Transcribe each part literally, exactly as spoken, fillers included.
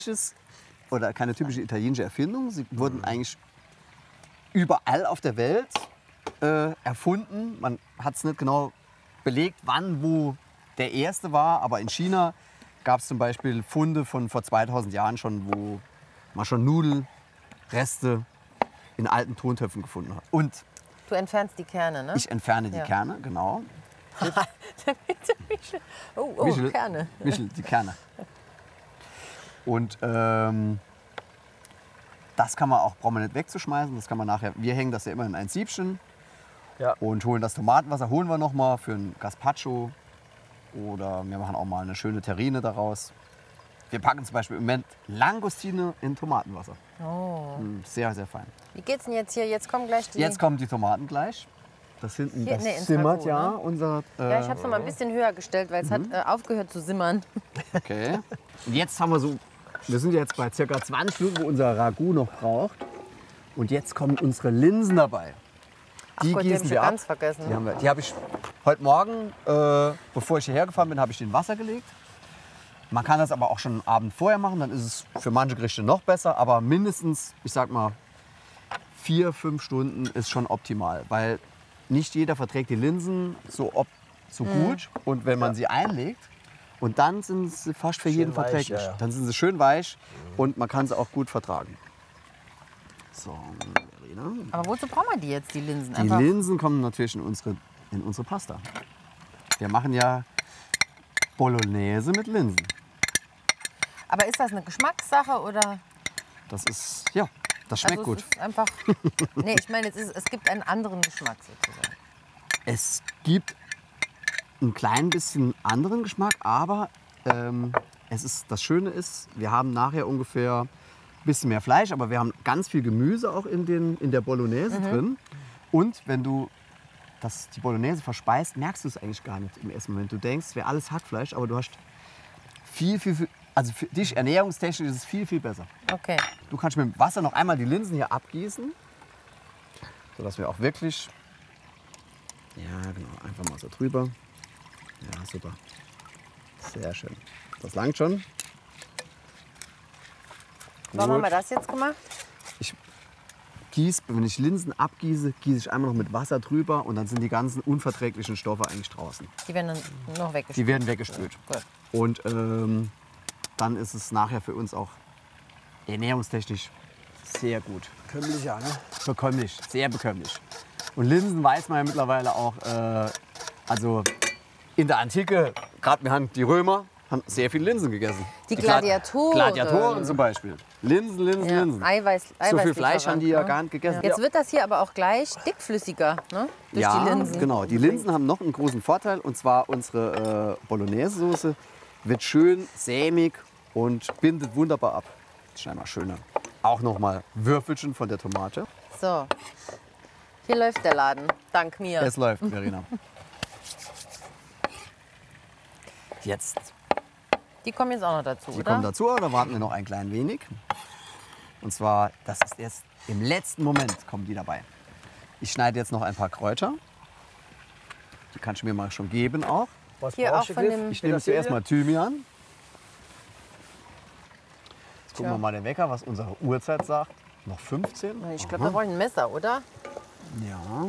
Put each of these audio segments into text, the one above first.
oder keine typische italienische Erfindung. Sie wurden eigentlich überall auf der Welt äh, erfunden. Man hat es nicht genau belegt, wann wo der erste war, aber in China gab es zum Beispiel Funde von vor zweitausend Jahren schon, wo man schon Nudelreste in alten Tontöpfen gefunden hat. Und du entfernst die Kerne, ne? Ich entferne die ja. Kerne, genau. oh, oh Michel, Kerne. Michel, die Kerne. Und ähm, das kann man auch prominent wegzuschmeißen. Das kann man nachher. Wir hängen das ja immer in ein Siebchen ja. und holen das Tomatenwasser. Holen wir noch mal für ein Gazpacho oder wir machen auch mal eine schöne Terrine daraus. Wir packen zum Beispiel im Moment Langustine in Tomatenwasser. Oh. Sehr, sehr fein. Wie geht's denn jetzt hier? Jetzt kommen gleich die. Jetzt kommen die Tomaten gleich. Das hinten, Hier, das nee, simmert Ragout, ja ne? unser. Äh, ja, ich habe es noch mal ein bisschen höher gestellt, weil es mhm. hat äh, aufgehört zu simmern. Okay. Und jetzt haben wir so. Wir sind jetzt bei ca. zwanzig Minuten, wo unser Ragout noch braucht. Und jetzt kommen unsere Linsen dabei. Die Ach Gott, die gießen hab ich wir ja ab. ganz vergessen. Die, haben wir, die habe ich heute Morgen, äh, bevor ich hierher gefahren bin, habe ich die in Wasser gelegt. Man kann das aber auch schon einen Abend vorher machen, dann ist es für manche Gerichte noch besser. Aber mindestens, ich sag mal, vier, fünf Stunden ist schon optimal. Weil nicht jeder verträgt die Linsen so, ob, so mhm. gut. Und wenn man ja. sie einlegt, und dann sind sie fast für schön jeden verträglich. Ja, ja. Dann sind sie schön weich mhm. und man kann sie auch gut vertragen. So, Verena. Aber wozu brauchen wir die jetzt, die Linsen? Die Einfach Linsen kommen natürlich in unsere, in unsere Pasta. Wir machen ja Bolognese mit Linsen. Aber ist das eine Geschmackssache oder? Das ist, ja, das schmeckt also es gut. Ist einfach, nee, ich meine, es, ist, es gibt einen anderen Geschmack sozusagen. Es gibt ein klein bisschen anderen Geschmack, aber ähm, es ist, das Schöne ist, wir haben nachher ungefähr ein bisschen mehr Fleisch, aber wir haben ganz viel Gemüse auch in, den, in der Bolognese mhm. drin. Und wenn du das, die Bolognese verspeist, merkst du es eigentlich gar nicht im ersten Moment. Du denkst, es wäre alles Hackfleisch, aber du hast viel, viel, viel, also für dich ernährungstechnisch ist es viel, viel besser. Okay. Du kannst mit dem Wasser noch einmal die Linsen hier abgießen, sodass wir auch wirklich, ja genau, einfach mal so drüber. Ja, super. Sehr schön. Das langt schon. Warum Gut. haben wir das jetzt gemacht? Ich gieße, wenn ich Linsen abgieße, gieße ich einmal noch mit Wasser drüber und dann sind die ganzen unverträglichen Stoffe eigentlich draußen. Die werden dann noch weggespült? Die werden weggespült. Ja, und ähm, dann ist es nachher für uns auch ernährungstechnisch sehr gut. Bekömmlich, ja, ne? Bekömmlich, sehr bekömmlich. Und Linsen weiß man ja mittlerweile auch, äh, also in der Antike, gerade wir haben die Römer, haben sehr viel Linsen gegessen. Die Gladiatoren. Gladiatoren zum Beispiel. Linsen, Linsen, ja, Linsen. Eiweiß, so viel Fleisch haben die ja gar nicht gegessen. Ja. Jetzt wird das hier aber auch gleich dickflüssiger, ne? Durch ja, die Linsen. Genau. Die Linsen haben noch einen großen Vorteil, und zwar unsere äh, Bolognese-Soße wird schön sämig und bindet wunderbar ab. Das ist einmal schöner. Auch noch mal Würfelchen von der Tomate. So, hier läuft der Laden, dank mir. Es läuft, Verena. Jetzt. Die kommen jetzt auch noch dazu, Die oder? kommen dazu, aber da warten wir noch ein klein wenig. Und zwar, das ist erst im letzten Moment kommen die dabei. Ich schneide jetzt noch ein paar Kräuter. Die kannst du mir mal schon geben auch. Was hier auch von dem Ich nehme zuerst mal Thymian. Jetzt gucken wir mal den Wecker, was unsere Uhrzeit sagt. Noch fünfzehn. Ich glaube, wir wollen ein Messer, oder? Ja.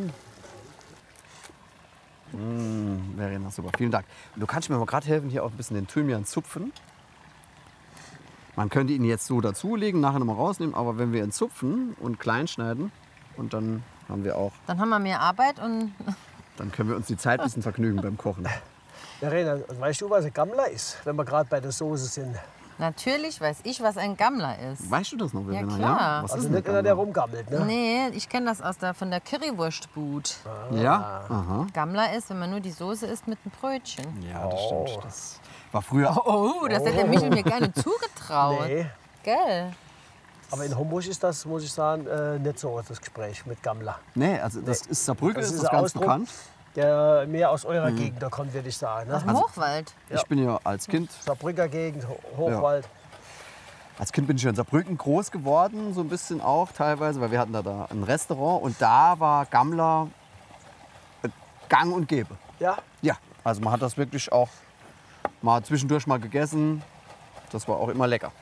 Mmh, Verena, super, vielen Dank. Du kannst mir mal gerade helfen, hier auch ein bisschen den Thymian zupfen. Man könnte ihn jetzt so dazulegen, nachher noch mal rausnehmen, aber wenn wir ihn zupfen und klein schneiden, und dann haben wir auch, Dann haben wir mehr Arbeit und dann können wir uns die Zeit ein bisschen vergnügen beim Kochen. Verena, weißt du, was ein Gammler ist, wenn wir gerade bei der Soße sind? natürlich weiß ich, was ein Gammler ist. Weißt du das noch, Verena? Ja, klar. Was Also ist nicht einer, der rumgammelt, ne? Nee, ich kenne das aus der, von der Currywurstbud. Ah. Ja? Aha. Gammler ist, wenn man nur die Soße isst mit einem Brötchen. Ja, das stimmt. Das war früher. Oh, oh das hätte der Michel mir gerne zugetraut. Nee. Gell? Aber in Homburg ist das, muss ich sagen, äh, nicht so das Gespräch mit Gammler. Nee, also das ist Saarbrücken, Das ist ist das ein ganz Ausdruck. bekannt. Der mehr aus eurer Gegend da kommt, würde ich sagen. Ne? Aus dem Hochwald. Ich bin ja als Kind, Saarbrücker Gegend, Ho- Hochwald. als Kind bin ich in Saarbrücken groß geworden, so ein bisschen auch teilweise, weil wir hatten da, da ein Restaurant und da war Gammler äh, gang und gäbe. Ja? Ja, also man hat das wirklich auch mal zwischendurch mal gegessen. Das war auch immer lecker.